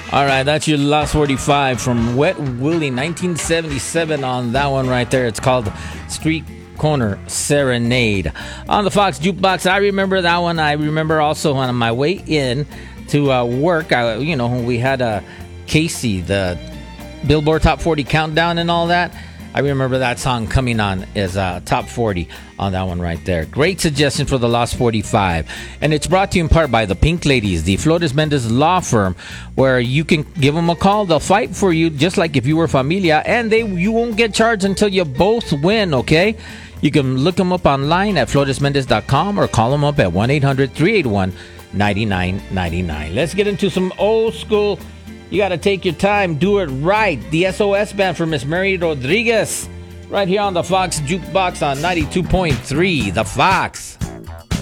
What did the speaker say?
All right, that's your last 45 from Wet Willie, 1977 on that one right there. It's called Street Corner Serenade. On the Fox Jukebox, I remember that one. I remember also on my way in to work, when we had Casey, the Billboard Top 40 Countdown and all that. I remember that song coming on as Top 40 on that one right there. Great suggestion for the Lost 45. And it's brought to you in part by the Pink Ladies, the Flores Mendez law firm, where you can give them a call. They'll fight for you just like if you were familia, and you won't get charged until you both win, okay? You can look them up online at floresmendez.com or call them up at 1-800-381-9999. Let's get into some old school. You got to take your time, do it right. The SOS Band for Miss Mary Rodriguez, right here on the Fox Jukebox on 92.3, The Fox.